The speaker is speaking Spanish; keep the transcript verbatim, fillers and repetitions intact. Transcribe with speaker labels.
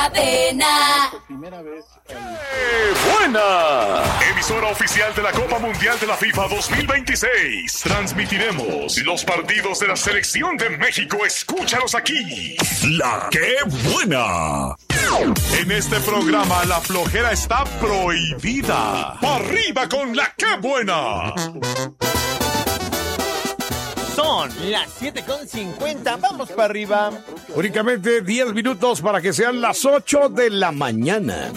Speaker 1: cadena.
Speaker 2: ¡Qué buena! Emisora oficial de la Copa Mundial de la FIFA dos mil veintiséis. Transmitiremos los partidos de la Selección de México. Escúchalos aquí. La Qué Buena. En este programa la flojera está prohibida. ¡Arriba con la Qué Buena!
Speaker 3: Son las siete con cincuenta, vamos para arriba.
Speaker 4: Únicamente diez minutos para que sean las ocho de la mañana.